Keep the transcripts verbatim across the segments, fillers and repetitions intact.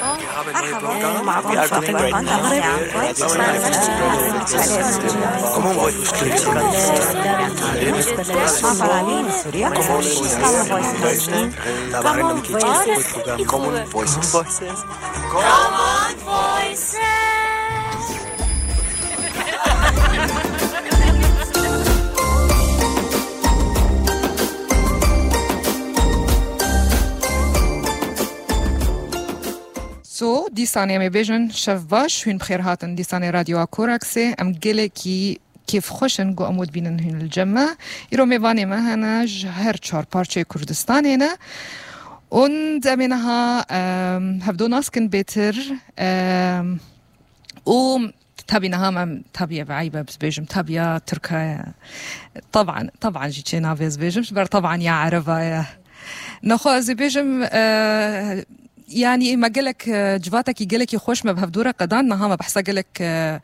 Common Voices. سو دیسانی امی بیجن شف باش هون بخیر هاتن دیسانی رادیو آکوراکسه ام گله کی کیف خوشن گو امود بینن هون الجمع ایرو میوانی مهنا هر چهار پارچه کردستانی نه und منها هفدو ناسكن بيتر و تابينها مم تابية بعيبة بس بيجم تابية تركيا طبعا طبعا جيتشي نافيز بيجم بر طبعا يا عربة نخو زي بيجم يعني ما قالك جواتك يقالك يخوش ما بهفدورة قدان نها ما بحسا قالك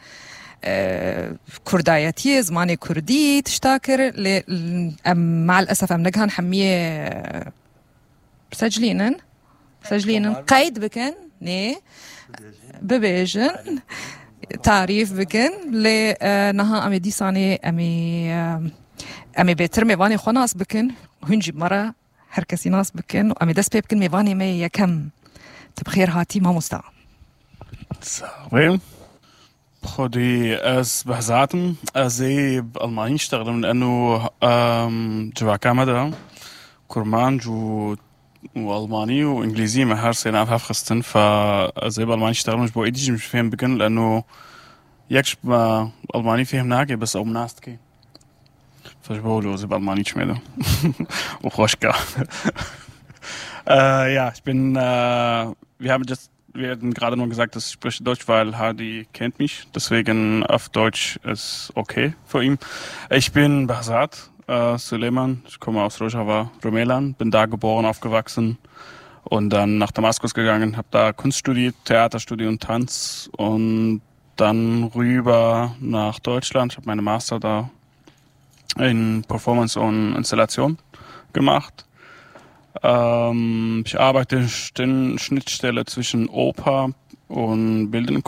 كردايتي زماني كردي تشتاكر مع الأسف أم نجهن حمية سجلينن سجلينن قيد بكن ني ببيجن تعريف بكن لنها أمي ديساني أمي أمي بيتر ميواني خناس بكن هنجي مرة هركسي ناس بكن وأمي دس بيبكن ميواني مي يكم تبخير هاتي ما مستع صحيح خدي از بحزاتم ازي بالماني اشتغل لانه جوا كندا كرمان جو والماني وانجليزي ما هر سنه افهم خستن فازي بالماني اشتغل مش بو ايدي مش فاهم بكن لانه يكش ما الماني فهم ناقي بس او مناستكي فجبولو زي بالماني شميده وخوشكا äh, ja ich bin äh, wir haben just wir hatten gerade nur gesagt, dass ich spreche Deutsch, weil Hardy kennt mich. Deswegen auf Deutsch ist okay für ihn. Ich bin Bahsat äh, Suleiman. Ich komme aus Rojava, Rumelan. Bin da geboren, aufgewachsen und dann nach Damaskus gegangen. Habe da Kunst studiert, Theater studiert und Tanz und dann rüber nach Deutschland. Ich habe meine Master da in Performance und Installation gemacht. Ähm, ich arbeite in Schnittstelle zwischen Oper und Bildenden